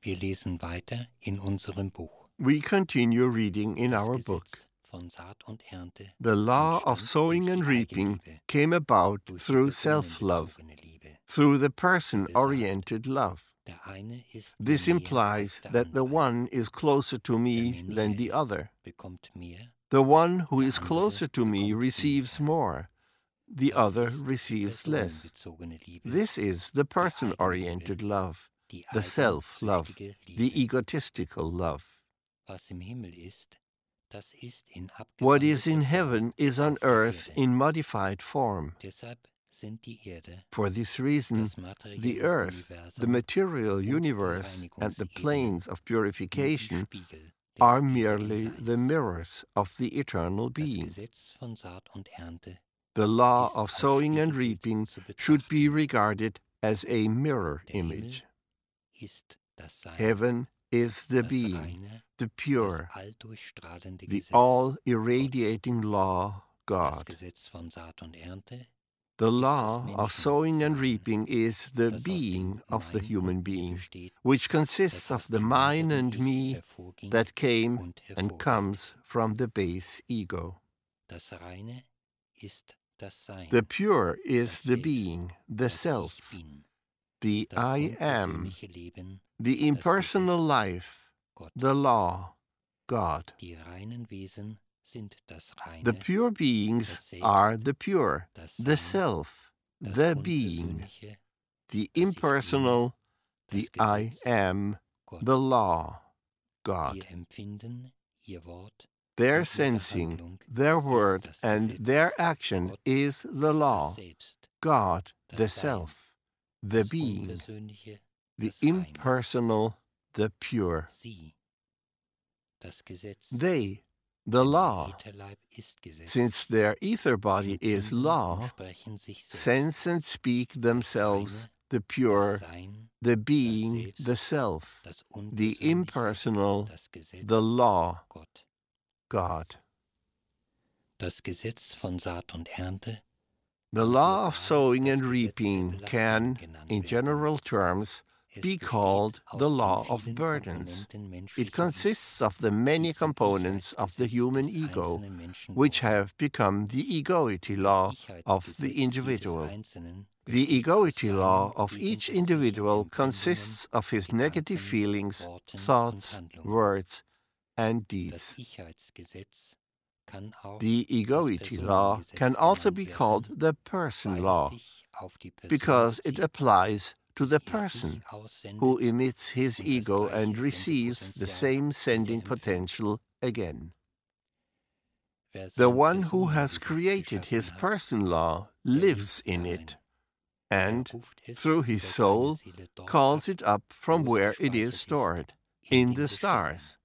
Wir lesen weiter in unserem Buch. We continue reading in our book. Von Saat und Ernte The law of entstand sowing durch and die reaping Eigenliebe, came about durch die through self-love, personenbezogene Liebe. through the person-oriented love. Der eine ist mir This näher implies als der that the andere. one is closer to Der me mir than näher the ist, other. bekommt mehr. The one who Der is andere closer to me bekommt receives weniger. more. The Das other ist die receives less. personenbezogene Liebe, This is the person-oriented love, die the self-love, eigensüchtige Liebe. the egotistical love. Was im Himmel ist, das ist in What is in abgewandelter heaven Form is on auf der earth Erde. in modified form. Deshalb sind die Erde, For this reason, das the materielle earth, the Universum material und die universe, and the Reinigungsebene planes of nur die purification Spiegel des are ewigen merely the Seins. mirrors of the eternal Das being. Gesetz von Saat und Ernte The law ist of als sowing and Spiegelbild reaping zu should be betrachten. regarded as a mirror Der Himmel image. ist das Sein, Heaven is the das being, reine, the das pure, alldurchstrahlende the Gesetz. all-irradiating law, Das God. Gesetz von Saat und Ernte The ist das law of sowing and Menschensein, reaping is the das aus being dem of the Mein human und Mir being, besteht, which consists das of aus the dem mine unteren and Ich me hervorging that came und and hervorgeht. comes from the base ego. Das Reine ist das Sein, The pure is das the Selbst, being, the das Ich self, bin, the das I am, unversöhnliche Leben, the impersonal Gesetz, life, Gott. the law, God. Die reinen Wesen sind das The Reine, pure beings das Selbst, are the pure, das the Sein, self, das the being, Unversöhnliche, the das Ich bin, impersonal, the das I Gesetz, am, Gott. the law, God. Ihr Empfinden, ihr Wort Their und ihre sensing, Handlung their ist word, das and Gesetz, their action Gott, is the law, das Selbst, God, das the Sein, self, the das being, Unversöhnliche, the das Reine. impersonal, the pure. Sie, das Gesetz, They, the denn ihr law, Ätherleib ist Gesetz, since their ether body is empfinden und law, sprechen sich selbst, sense and speak das themselves, Reine, the das pure, Sein, the das being, the Selbst, self, das the Unversöhnliche, impersonal, das Gesetz, the law, Gott. God. Das Gesetz von Saat und Ernte The kann law of global sowing das and Gesetz der reaping Belastungen can, genannt in werden. general terms, Es be besteht called aus the den law of vielen burdens. Komponenten It menschlichen consists of the Ich, many die zum components of the Ichheitsgesetz human des ego, einzelnen Menschen which wurden. have become the egoity Das law of Ichheitsgesetz the jedes individual. Einzelnen The besteht aus egoity law seinen of gegen each sich individual Empfindungen, consists of his negative Gedanken, feelings, Worten und thoughts, Handlungen. words, and Das deeds. Ichheitsgesetz kann auch The das egoity law Personengesetz can also genannt be werden, called the person weil es law, sich auf die Person because it bezieht, applies to the die ihr person Ich aussendet who emits his und das ego and gleiche receives the Sendepotenzial same wieder sending empfängt. potential again. Wer The sein one who has Personengesetz created his geschaffen hat, person law der lives lebt in darin. it, and, ruft es through his über seine soul, Seele dort calls ab, it up from wo es where it gespeichert is ist, stored, in in den the Geschehen. stars.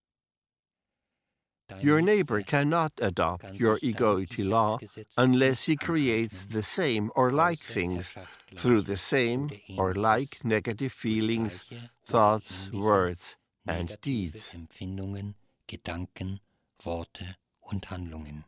Dein Your neighbor Nächster cannot adopt kann your sich dein egoity law Ichheitsgesetz unless he nicht creates aneignen, the same or like außer er things schafft through the Gleiches same oder or like Ähnliches negative durch feelings, gleiche oder thoughts, ähnliche words, and negative deeds. Empfindungen, Gedanken, Worte und Handlungen.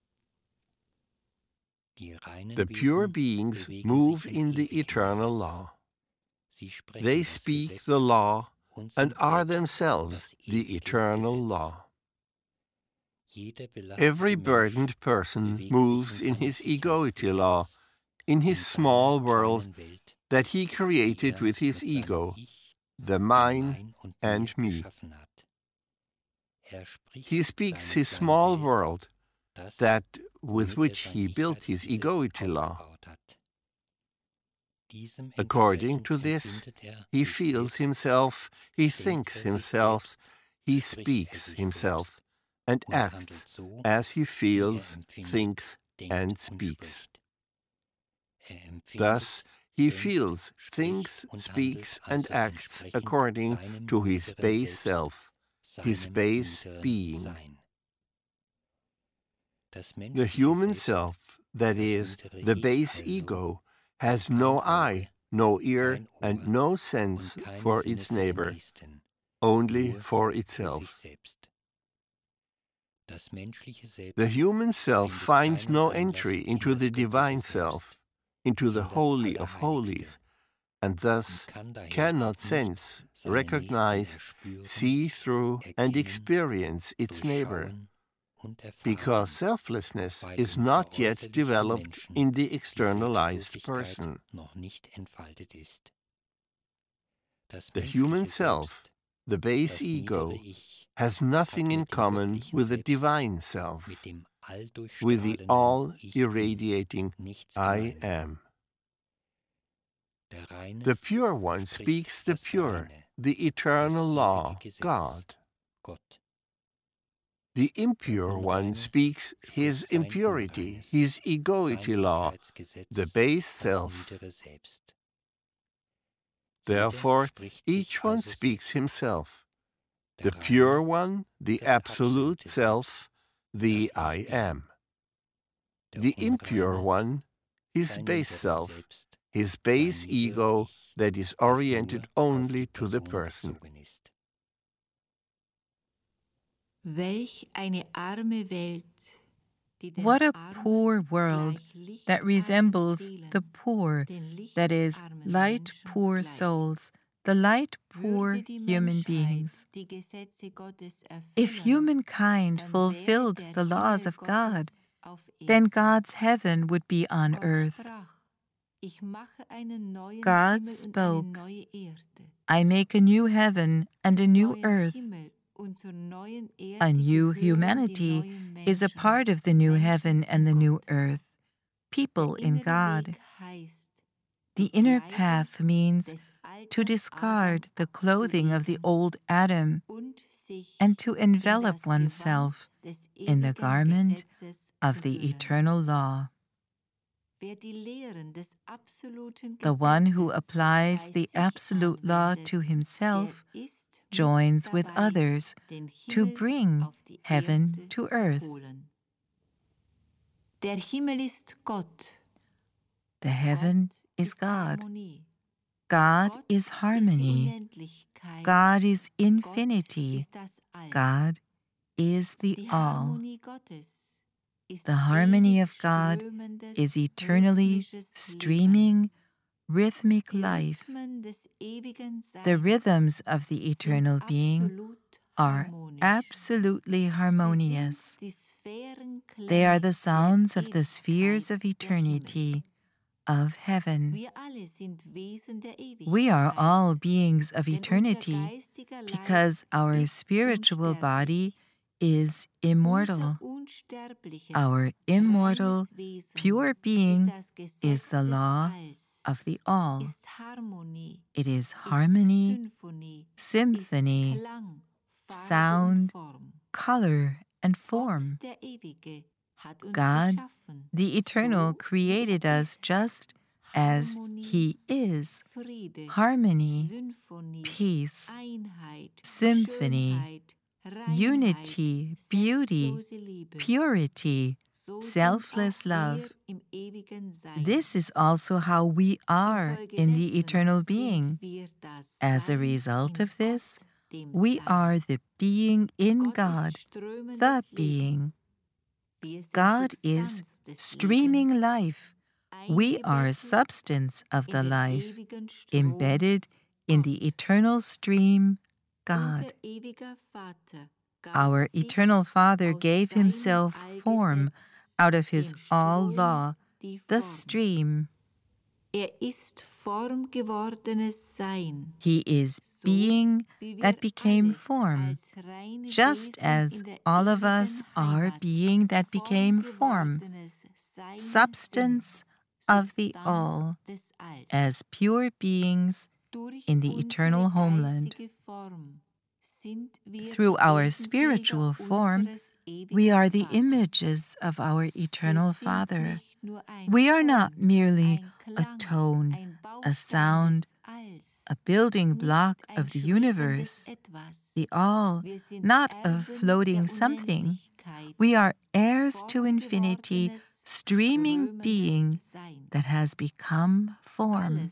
Die reinen The pure Wesen beings bewegen move sich in the ewigen eternal Gesetz. law. Sie sprechen They das speak Gesetz the law und and sind are selbst themselves das the ewige eternal Gesetz. law. Jeder Every belastete Mensch burdened person bewegt moves sich in in seinem his egoity law, Ichheitsgesetz, in his in small seiner world kleinen Welt, that he die created er with his mit seinem ego, Ich, the dem mine Mein und and Mir me. geschaffen hat. Er spricht He speaks seine his kleine small Welt, world, das, that womit with which sein he built his Ichheitsgesetz egoity law. aufgebaut hat. Diesem According entsprechend to this, empfindet he sich feels selbst, himself, he denkt thinks sich himself, selbst, he spricht speaks sich himself, selbst and und handelt acts so, as he wie feels, empfindet, thinks, denkt and und speaks. spricht. Empfindet, Thus, he denkt, feels, spricht thinks, und speaks, handelt and also acts entsprechend according seinem to his niederen base Selbst, self, his seinem base niederen being. Sein. Das The menschliche human Selbst, self, that das is, niedere the Ich base also, ego, has hat no kein eye, Auge, no ear, kein and Ohr no und sense keine for Sinne its für den neighbor, Nächsten, only nur for für sich itself. selbst. Das menschliche Selbst The human self findet finds keinen no Anlass entry in into das the göttliche divine Selbst, self, into the in das Holy of Allerheiligste, Holies, and thus cannot sense, recognize, see through, and experience its neighbor, because selflessness is not yet developed in the externalized person. The human self, the base ego, has nothing in common with the divine self, with the all-irradiating I am. The pure one speaks the pure, the eternal law, God. The impure one speaks his impurity, his egoity law, the base self. Therefore, each one speaks himself. The pure one, the absolute self, the I am. The impure one, his base self, his base ego that is oriented only to the person. What a poor world that resembles the poor, that is, light-poor souls, the light-poor human beings. If humankind fulfilled the laws of God, then God's heaven would be on earth. God spoke, "I make a new heaven and a new earth." A new humanity is a part of the new heaven and the new earth, people in God. The inner path means to discard the clothing of the old Adam and to envelop oneself in the garment of the eternal law. The one who applies the absolute law to himself joins with others to bring heaven to earth. The heaven is God. God is harmony. God is infinity. God is the all. The harmony of God is eternally streaming, rhythmic life. The rhythms of the eternal being are absolutely harmonious. They are the sounds of the spheres of eternity, of heaven. We are all beings of eternity because our spiritual body is immortal. Our immortal, pure being is the law of the all. It is harmony, symphony, sound, color, and form. God, the Eternal, created us just as He is: harmony, peace, symphony, unity, beauty, purity, selfless love. This is also how we are in the eternal being. As a result of this, we are the being in God, the being. God is streaming life. We are substance of the life, embedded in the eternal stream, God. Our eternal Father gave Himself form out of His all-law, the stream. He is being that became form, just as all of us are being that became form, substance of the all, as pure beings in the eternal homeland. Through our spiritual form, we are the images of our eternal Father. We are not merely a tone, a sound, a building block of the universe, the all, not a floating something. We are heirs to infinity, streaming being that has become form.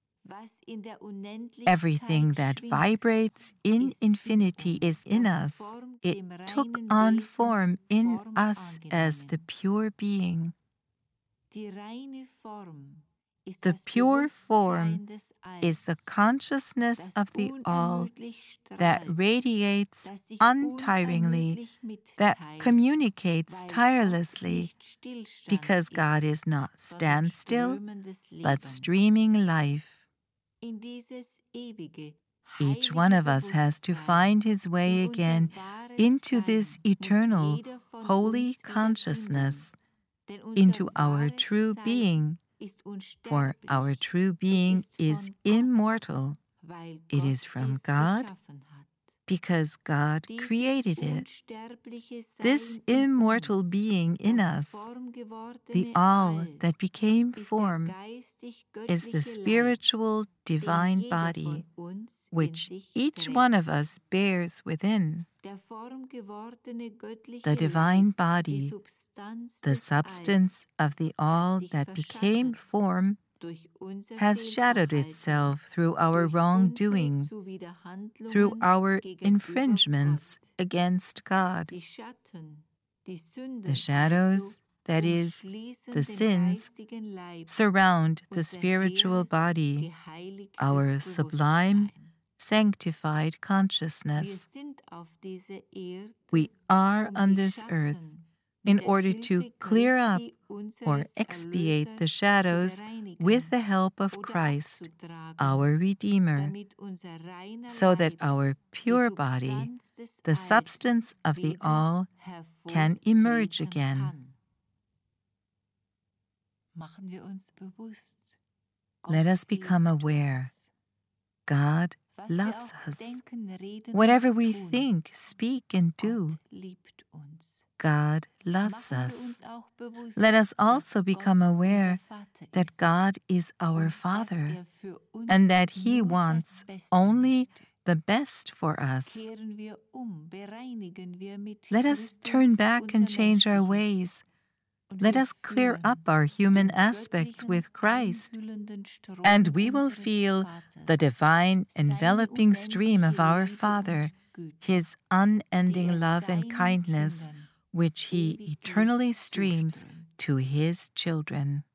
Everything that vibrates in infinity is in us. It took on form in us as the pure being. The pure form is the consciousness of the All that radiates untiringly, that communicates tirelessly, because God is not standstill, but streaming life. Each one of us has to find his way again into this eternal, holy consciousness, into our true being, for our true being is immortal. It is from God, because God created it. This immortal being in us, the All that became form, is the spiritual divine body which each one of us bears within. The divine body, the substance of the All that became form, has shadowed itself through our wrongdoing, through our infringements against God. The shadows, that is, the sins, surround the spiritual body, our sublime, sanctified consciousness. We are on this earth in order to clear up or expiate the shadows with the help of Christ, our Redeemer, so that our pure body, the substance of the All, can emerge again. Let us become aware. God loves us. Whatever we think, speak, and do, God loves us. Let us also become aware that God is our Father and that He wants only the best for us. Let us turn back and change our ways. Let us clear up our human aspects with Christ, and we will feel the divine enveloping stream of our Father, His unending love and kindness, which He eternally streams to His children.